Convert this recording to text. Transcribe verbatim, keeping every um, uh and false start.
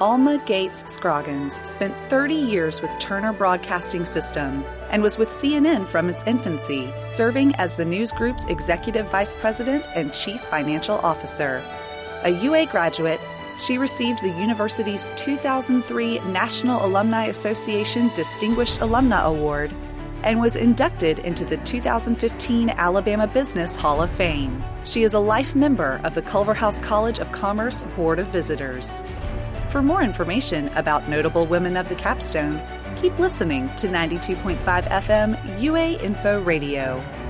Alma Gates Scroggins spent thirty years with Turner Broadcasting System and was with C N N from its infancy, serving as the news group's executive vice president and chief financial officer. A U A graduate, she received the university's two thousand three National Alumni Association Distinguished Alumna Award and was inducted into the two thousand fifteen Alabama Business Hall of Fame. She is a life member of the Culverhouse College of Commerce Board of Visitors. For more information about notable women of the capstone, keep listening to ninety-two point five F M U A Info Radio.